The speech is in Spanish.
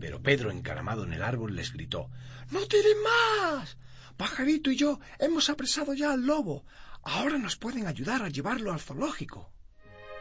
Pero Pedro, encaramado en el árbol, les gritó: —¡No tiren más! Pajarito y yo hemos apresado ya al lobo. Ahora nos pueden ayudar a llevarlo al zoológico.